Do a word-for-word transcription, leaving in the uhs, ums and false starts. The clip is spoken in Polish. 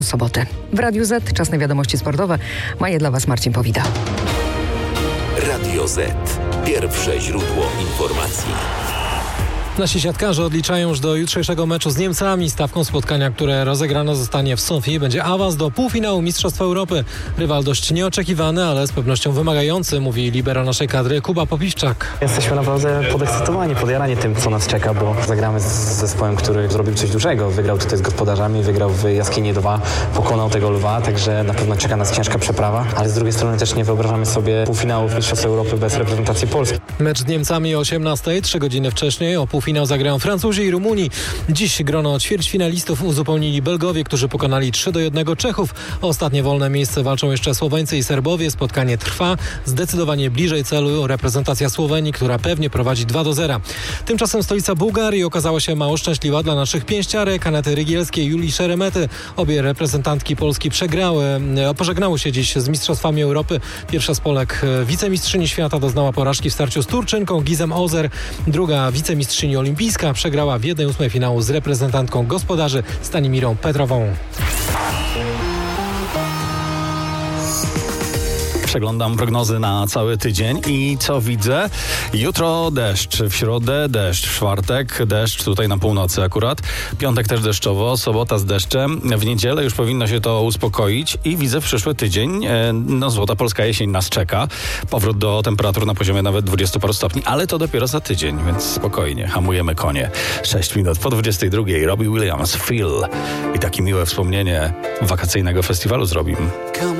Soboty. W Radiu Z czas na wiadomości sportowe. Ma je dla Was Marcin Powida. Radio Z. Pierwsze źródło informacji. Nasi siatkarze odliczają już do jutrzejszego meczu z Niemcami. Stawką spotkania, które rozegrane zostanie w Sofii, będzie awans do półfinału Mistrzostw Europy. Rywal dość nieoczekiwany, ale z pewnością wymagający, mówi libero naszej kadry Kuba Popiwczak. Jesteśmy naprawdę podekscytowani, podjarani tym, co nas czeka, bo zagramy z zespołem, który zrobił coś dużego. Wygrał tutaj z gospodarzami, wygrał w Jaskini dwa, pokonał tego Lwa, także na pewno czeka nas ciężka przeprawa, ale z drugiej strony też nie wyobrażamy sobie półfinału Mistrzostw Europy bez reprezentacji Polski. Mecz z Niemcami o osiemnastej, trzy godziny wcześniej. O półfinał zagrają Francuzi i Rumuni. Dziś grono ćwierćfinalistów uzupełnili Belgowie, którzy pokonali trzy do jednego Czechów. O ostatnie wolne miejsce walczą jeszcze Słoweńcy i Serbowie. Spotkanie trwa. Zdecydowanie bliżej celu reprezentacja Słowenii, która pewnie prowadzi dwa do zera. Tymczasem stolica Bułgarii okazała się mało szczęśliwa dla naszych pięściarek Anety Rygielskiej i Julii Szeremety. Obie reprezentantki Polski przegrały, pożegnały się dziś z Mistrzostwami Europy. Pierwsza z Polek, wicemistrzyni świata, doznała porażki w starciu z Turczynką Gizem Ozer. Druga wicemistrzyni olimpijska przegrała w jednej ósmej finału z reprezentantką gospodarzy Stanimirą Petrową. Przeglądam prognozy na cały tydzień i co widzę? Jutro deszcz, w środę deszcz, w czwartek deszcz, tutaj na północy akurat, piątek też deszczowo, sobota z deszczem, w niedzielę już powinno się to uspokoić i widzę w przyszły tydzień, no złota polska jesień nas czeka, powrót do temperatur na poziomie nawet dwudziestu paru stopni, ale to dopiero za tydzień, więc spokojnie, hamujemy konie. sześć minut po dwudziestej drugiej Robbie Williams, Feel i takie miłe wspomnienie wakacyjnego festiwalu zrobimy.